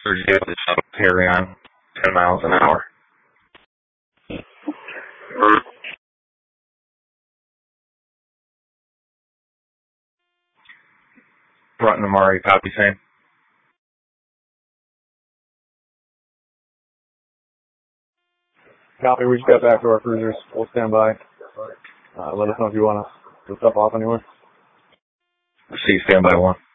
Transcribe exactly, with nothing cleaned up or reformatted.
Sergio, carry on ten miles an hour. Broughton Amari, copy same. Copy, we just got back to our cruisers. We'll stand by. Uh, let us know if you want to step off anywhere. See you, stand by one.